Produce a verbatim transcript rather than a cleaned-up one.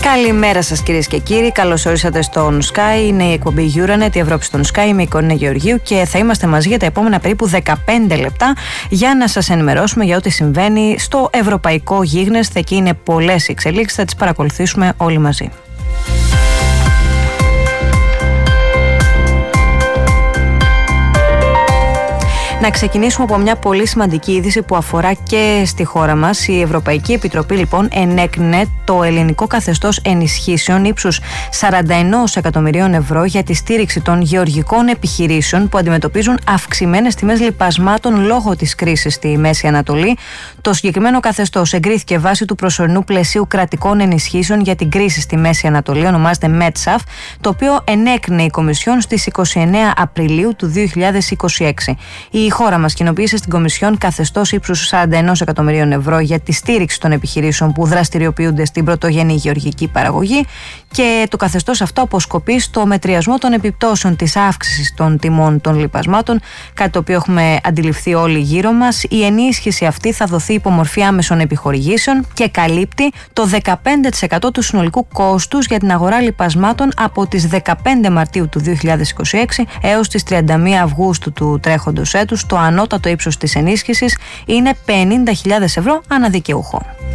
Καλημέρα σας κυρίες και κύριοι, καλώς ορίσατε στον Sky. Είναι η εκπομπή Euronet, η Ευρώπη στον Sky. Είμαι η Κορίνα Γεωργίου και θα είμαστε μαζί για τα επόμενα περίπου δεκαπέντε λεπτά για να σας ενημερώσουμε για ό,τι συμβαίνει στο ευρωπαϊκό γίγνεσθε. Εκεί είναι πολλές οι εξελίξεις, θα τις παρακολουθήσουμε όλοι μαζί. Να ξεκινήσουμε από μια πολύ σημαντική είδηση που αφορά και στη χώρα μας. Η Ευρωπαϊκή Επιτροπή λοιπόν ενέκρινε το ελληνικό καθεστώς ενισχύσεων ύψους σαράντα ένα εκατομμυρίων ευρώ για τη στήριξη των γεωργικών επιχειρήσεων που αντιμετωπίζουν αυξημένες τιμές λιπασμάτων λόγω της κρίσης στη Μέση Ανατολή. Το συγκεκριμένο καθεστώς εγκρίθηκε βάσει του προσωρινού πλαισίου κρατικών ενισχύσεων για την κρίση στη Μέση Ανατολή, ονομάζεται ΜΕΤΣΑΦ, το οποίο ενέκρινε η Κομισιόν στις είκοσι εννέα Απριλίου του δύο χιλιάδες είκοσι έξι. Η χώρα μας κοινοποίησε στην Κομισιόν καθεστώς ύψους σαράντα ένα εκατομμυρίων ευρώ για τη στήριξη των επιχειρήσεων που δραστηριοποιούνται στην πρωτογενή γεωργική παραγωγή και το καθεστώς αυτό αποσκοπεί στο μετριασμό των επιπτώσεων της αύξησης των τιμών των λιπασμάτων, κάτι το οποίο έχουμε αντιληφθεί όλοι γύρω μας. Η ενίσχυση αυτή θα δοθεί υπό μορφή άμεσων επιχορηγήσεων και καλύπτει το δεκαπέντε τοις εκατό του συνολικού κόστους για την αγορά λιπασμάτων από τις δεκαπέντε Μαρτίου του δύο χιλιάδες είκοσι έξι έως τις τριάντα μία Αυγούστου του τρέχοντος έτους. Το ανώτατο ύψος της ενίσχυσης είναι πενήντα χιλιάδες ευρώ ανά δικαιούχο.